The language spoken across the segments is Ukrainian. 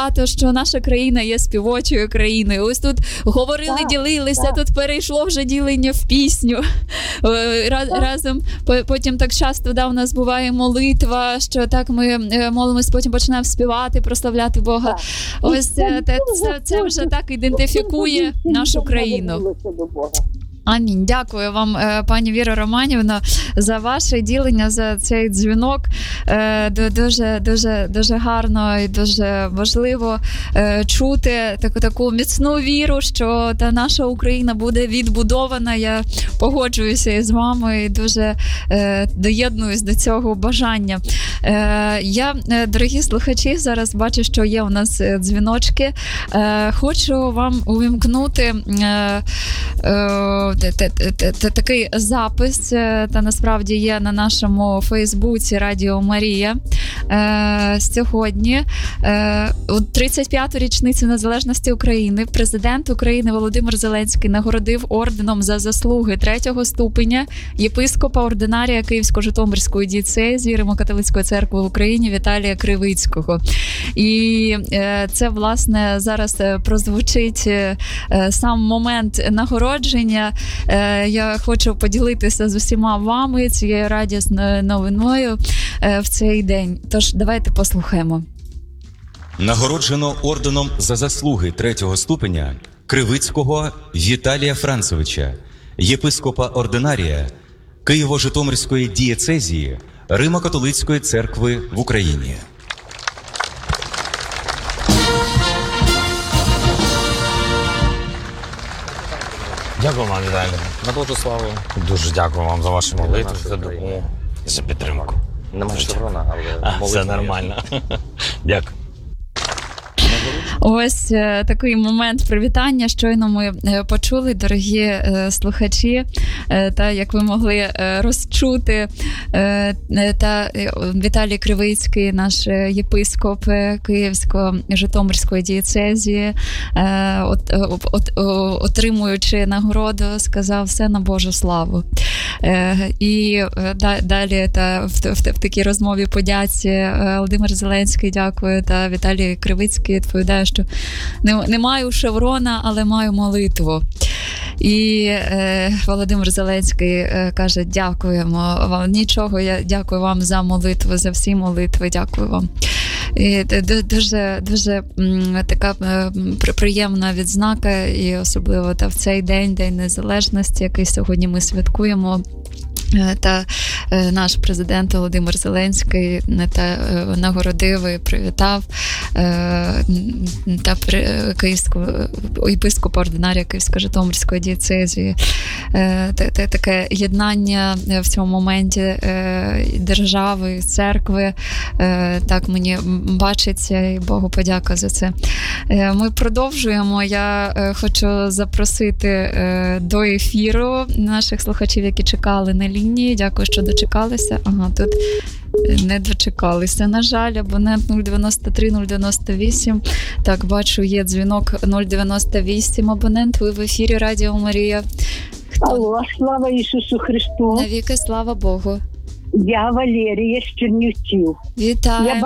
багато, що наша країна є співочою країною. Ось тут говорили, ділилися, тут перейшло вже ділення в пісню. Разом, потім так часто у нас буває молитва, що так ми молимось, потім починаємо співати, прославляти Бога. Ось це вже так ідентифікує нашу країну. Амінь. Дякую вам, пані Віра Романівна, за ваше ділення, за цей дзвінок. Дуже гарно і дуже важливо чути таку міцну віру, що та наша Україна буде відбудована. Я погоджуюся із вами і дуже доєднуюсь до цього бажання. Я, дорогі слухачі, зараз бачу, що є у нас дзвіночки. Хочу вам увімкнути такий запис, та насправді є на нашому Фейсбуці Радіо Марія. Сьогодні, у 35-ту річницю незалежності України, президент України Володимир Зеленський нагородив орденом за заслуги 3-го ступеня єпископа ординарія Київсько-Житомирської дієцезії Римо-католицької церкви в Україні Віталія Кривицького. І це, власне, зараз прозвучить сам момент нагородження. Я хочу поділитися з усіма вами цією радісною новиною в цей день. Тож, давайте послухаємо. Нагороджено орденом за заслуги 3-го ступеня Кривицького Віталія Францевича, єпископа ординарія Києво-Житомирської дієцезії Римо-католицької церкви в Україні. Дякую вам, Віталій. На Божу славу. Дуже дякую вам за ваші молитви, за допомогу, за підтримку. Немає шеврона, але все нормально. Дякую. Ось такий момент привітання щойно ми почули, дорогі слухачі, та як ви могли розчути, та Віталій Кривицький, наш єпископ Київсько-Житомирської дієцезії, отримуючи нагороду, сказав все на Божу славу. І далі в такій розмові подяці Володимир Зеленський дякує, та Віталій Кривицький відповідає, що не маю шеврона, але маю молитву. І Володимир Зеленський каже, дякуємо вам, нічого, я дякую вам за молитву, за всі молитви, дякую вам. І дуже така приємна відзнака, і особливо в цей день, День Незалежності, який сьогодні ми святкуємо. Та наш президент Володимир Зеленський нагородив і привітав та єпископа ординарія Київсько-Житомирської дієцезії. Таке єднання в цьому моменті держави, церкви, так мені бачиться, і Богу подяка за це. Ми продовжуємо. Я хочу запросити до ефіру наших слухачів, які чекали на лінії. Дякую, що дочекалися. Ага, тут не дочекалися, на жаль. Абонент 093-098. Так, бачу, є дзвінок 098. Абонент, ви в ефірі Радіо Марія. Алло, слава Ісусу Христу. Навіки слава Богу. Я Валерія з Чернівців. Вітаємо. Я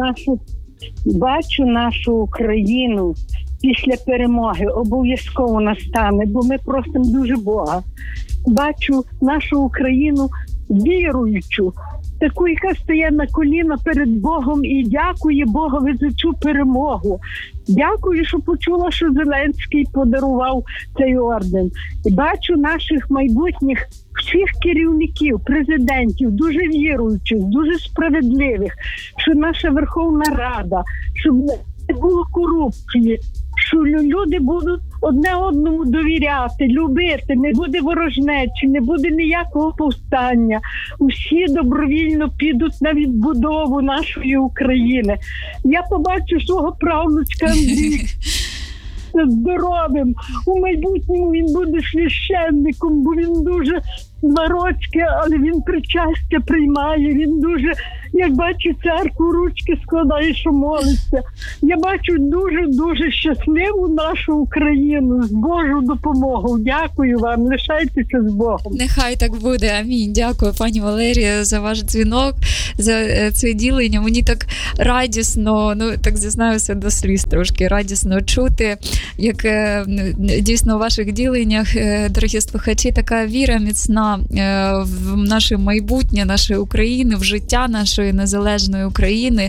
бачу нашу Україну після перемоги. Обов'язково настане, бо ми просимо дуже Бога. Бачу нашу Україну віруючу, таку, яка стає на коліна перед Богом і дякує Богові за цю перемогу. Дякую, що почула, що Зеленський подарував цей орден. І бачу наших майбутніх всіх керівників, президентів, дуже віруючих, дуже справедливих, що наша Верховна Рада, щоб не було корупції, що люди будуть одне одному довіряти, любити, не буде ворожнечі, не буде ніякого повстання. Усі добровільно підуть на відбудову нашої України. Я побачу свого правнучка Андрія здоровим. У майбутньому він буде священником, бо він дуже 2 рочки, але він причастя приймає, він дуже як бачу церкву, ручки складаєш, що молишся. Я бачу дуже-дуже щасливу нашу Україну з Божою допомогою. Дякую вам, лишайтеся з Богом. Нехай так буде. Амінь. Дякую, пані Валерія, за ваш дзвінок, за це ділення. Мені так радісно, так зізнаюся до сліз трошки, радісно чути, як дійсно у ваших діленнях, дорогі слухачі, така віра міцна в наше майбутнє, нашої України, в життя нашої незалежної України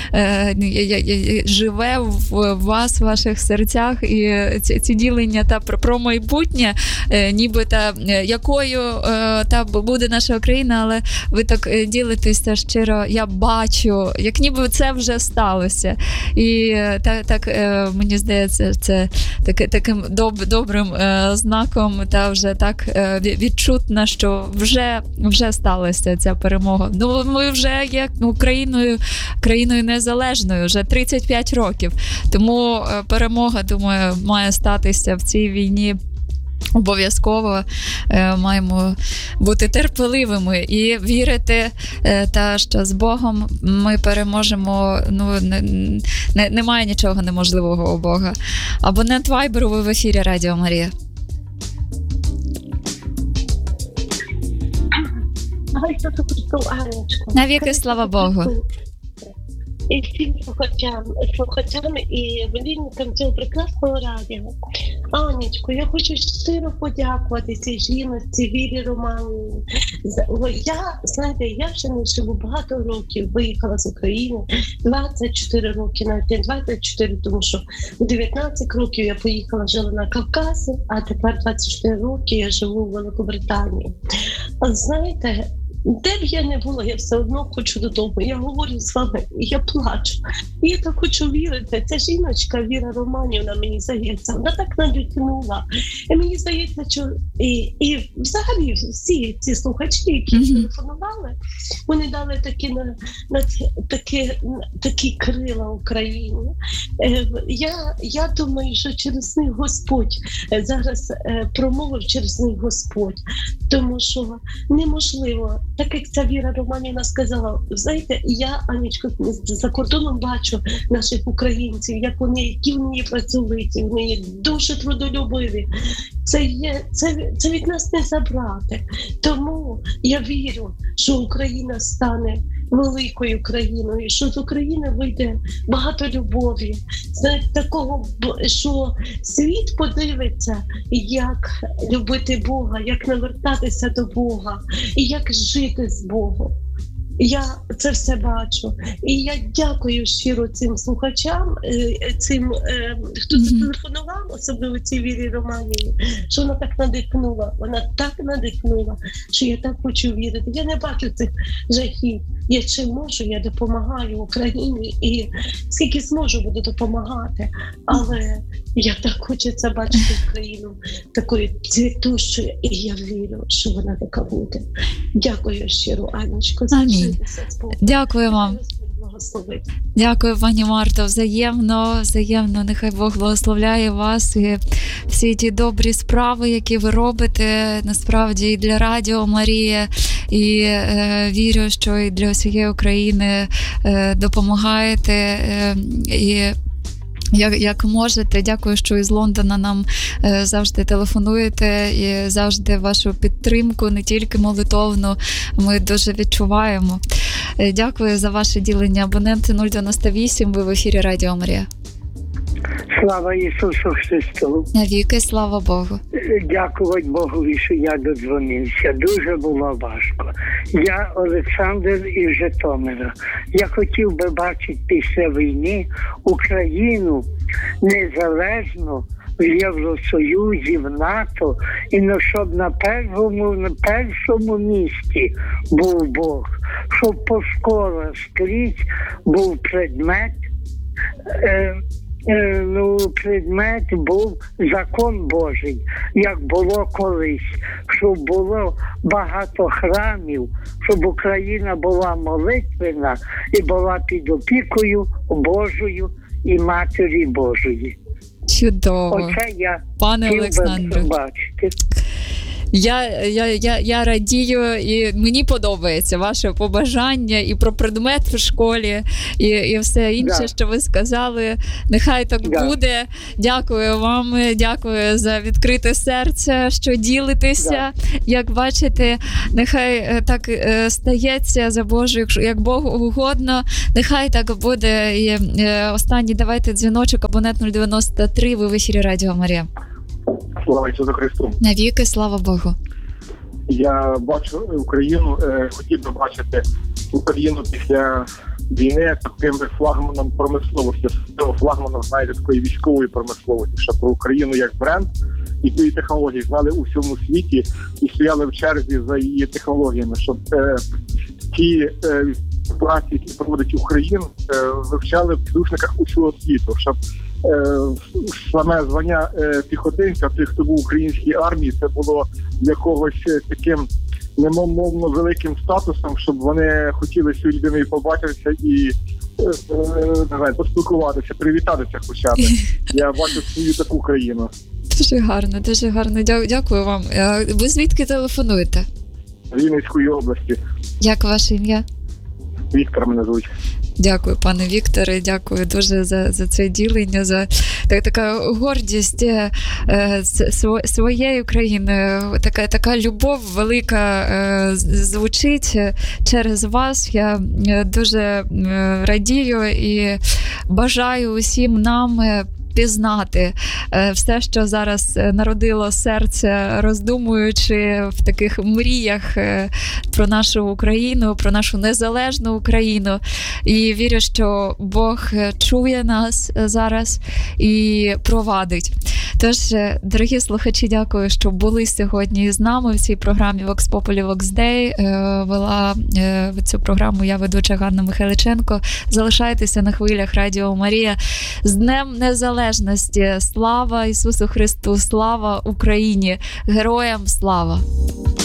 живе в вас, в ваших серцях, і ці ділення та про майбутнє, ніби якою буде наша Україна, але ви так ділитеся щиро, я бачу, як ніби це вже сталося. І так мені здається, це таким добрим знаком, та вже так відчутно, що вже сталася ця перемога. Ми вже є країною незалежною, вже 35 років. Тому перемога, думаю, має статися в цій війні. Обов'язково маємо бути терпеливими і вірити, що з Богом ми переможемо. Немає нічого неможливого у Бога. Абонент Вайберу, ви в ефірі Радіо Марія. Навіки слава Богу. І всім слухачам і волінникам цього прекрасного радіо. Анечко, я хочу щиро подякувати цій жіночці Вірі Романівні. Я ще не живу багато років, виїхала з України, 24 роки, навіть не 24, тому що у 19 років я поїхала, жила на Кавказі, а тепер 24 роки я живу в Великобританії. А знаєте, де б я не була, я все одно хочу додому. Я говорю з вами, я плачу. І я так хочу вірити. Ця жіночка Віра Романівна, мені здається, вона так надихнула. І мені здається, що і взагалі всі ці слухачі, які телефонували, вони дали такі крила Україні. Я думаю, що через них Господь зараз промовив через них Господь. Тому що неможливо. Так як ця Віра Романівна сказала, знаєте, я, Анечко, за кордоном бачу наших українців, які вони є працьовиті, вони є дуже трудолюбиві. Це від нас не забрати. Тому я вірю, що Україна стане великою країною, що з України вийде багато любові. Знаєте, такого, що світ подивиться, як любити Бога, як навертатися до Бога і як жити з Богом. Я це все бачу. І я дякую щиро цим слухачам, хто зателефонував, особливо цій Вірі Романівні, що вона так надихнула. Вона так надихнула, що я так хочу вірити. Я не бачу цих жахів. Я чим можу, я допомагаю Україні і скільки зможу, буду допомагати. Але я так хочу це бачити Україну такою цвітущою, і я вірю, що вона така буде. Дякую щиро, Анечко. Амінь. Дякую вам. Дякую, пані Марто. Взаємно. Нехай Бог благословляє вас і всі ті добрі справи, які ви робите, насправді і для Радіо Марія. І вірю, що і для всієї України допомагаєте. І як можете. Дякую, що із Лондона нам завжди телефонуєте і завжди вашу підтримку, не тільки молитовну, ми дуже відчуваємо. Дякую за ваше ділення. Абонент 098, ви в ефірі Радіо Марія. Слава Ісусу Христу. Навіки слава Богу. Дякувати Богові, що я додзвонився. Дуже було важко. Я Олександр із Житомира. Я хотів би бачити після війни Україну незалежну в Євросоюзі, в НАТО, і щоб на першому місці був Бог, щоб по школах скрізь був предмет був закон Божий, як було колись, щоб було багато храмів, щоб Україна була молитвена і була під опікою Божою і Матері Божої. Чудово. Оце я пане Олександре. бачити. Я радію, і мені подобається ваше побажання і про предмет в школі, і все інше, що ви сказали. Нехай так буде. Дякую вам, дякую за відкрите серце, що ділитеся. Як бачите, нехай так стається за Божу, як Богу угодно. Нехай так буде. І останній давайте дзвіночок, абонент 093, ви в ефірі Радіо Марія. Слава Ісусу Христу. Навіки, слава Богу. Я бачу Україну, хотів би бачити Україну після війни таким флагманом промисловості, флагманом, знаєте, такої військової промисловості, що про Україну як бренд і тої технології знали у всьому світі і стояли в черзі за її технологіями, щоб ті праці, які проводить Україна, вивчали в підручниках усього світу, щоб саме звання піхотинця, тих, хто був в українській армії, це було для когось таким немовно великим статусом, щоб вони хотіли з цією людиною побачитися і не знаю, поспілкуватися, привітатися хоча б. Я бачу свою таку країну. Дуже гарно, дуже гарно. Дякую вам. Ви звідки телефонуєте? З Вінницької області. Як ваше ім'я? Віктор мене звуть. Дякую, пане Вікторе, дякую дуже за це ділення, за така гордість своєю країною, така любов велика звучить через вас. Я дуже радію і бажаю усім нам пізнати все, що зараз народило серце, роздумуючи в таких мріях про нашу Україну, про нашу незалежну Україну. І вірю, що Бог чує нас зараз і провадить. Тож, дорогі слухачі, дякую, що були сьогодні з нами в цій програмі Vox Populi Vox Dei. Вела цю програму я, ведуча Ганна Михайличенко. Залишайтеся на хвилях Радіо Марія. З Днем Незалежності! Слава Ісусу Христу! Слава Україні! Героям слава!